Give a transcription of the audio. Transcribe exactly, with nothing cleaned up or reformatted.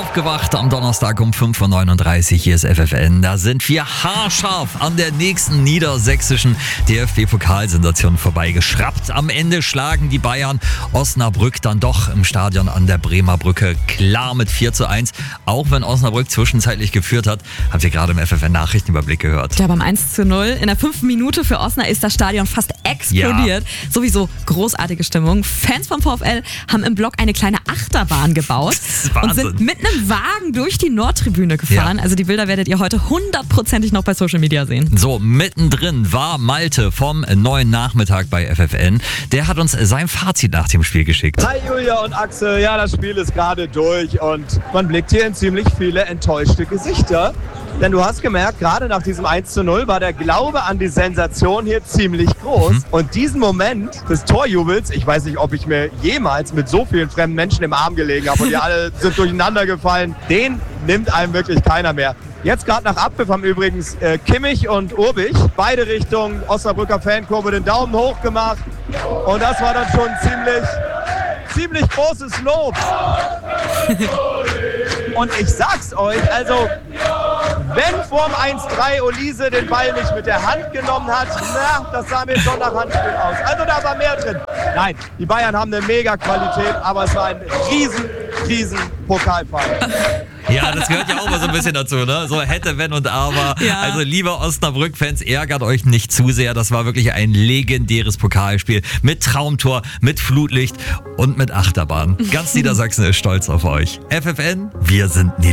Aufgewacht am Donnerstag um fünf Uhr neununddreißig. Hier ist F F N. Da sind wir haarscharf an der nächsten niedersächsischen D F B-Pokalsensation vorbeigeschraubt. Am Ende schlagen die Bayern Osnabrück dann doch im Stadion an der Bremer Brücke klar mit vier zu eins. Auch wenn Osnabrück zwischenzeitlich geführt hat, habt ihr gerade im F F N-Nachrichtenüberblick gehört. Ja, beim eins zu null in der fünften Minute für Osnabrück ist das Stadion fast explodiert. Ja. Sowieso großartige Stimmung. Fans vom VfL haben im Block eine kleine Achterbahn gebaut und sind mit einem Wagen durch die Nordtribüne gefahren. Ja. Also die Bilder werdet ihr heute hundertprozentig noch bei Social Media sehen. So, mittendrin war Malte vom neuen Nachmittag bei F F N. Der hat uns sein Fazit nach dem Spiel geschickt. Hi Julia und Axel, ja, das Spiel ist gerade durch und man blickt hier in ziemlich viele enttäuschte Gesichter. Denn du hast gemerkt, gerade nach diesem eins zu null war der Glaube an die Sensation hier ziemlich groß. Mhm. Und diesen Moment des Torjubels, ich weiß nicht, ob ich mir jemals mit so vielen fremden Menschen im Arm gelegen habe und die alle sind durcheinander gefallen, den nimmt einem wirklich keiner mehr. Jetzt gerade nach Abpfiff haben übrigens äh, Kimmich und Urbich beide Richtungen Osnabrücker Fankurve den Daumen hoch gemacht. Und das war dann schon ziemlich, ziemlich großes Lob. Und ich sag's euch, also wenn vorm eins drei Olise den Ball nicht mit der Hand genommen hat, na, das sah mir schon nach Handspiel aus. Also da war mehr drin. Nein, die Bayern haben eine Mega-Qualität, aber es war ein riesen, riesen Pokalfall. Ja, das gehört ja auch mal so ein bisschen dazu, ne? So hätte, wenn und aber. Ja. Also liebe Osnabrück-Fans, ärgert euch nicht zu sehr. Das war wirklich ein legendäres Pokalspiel mit Traumtor, mit Flutlicht und mit Achterbahn. Ganz Niedersachsen ist stolz auf euch. F F N, wir sind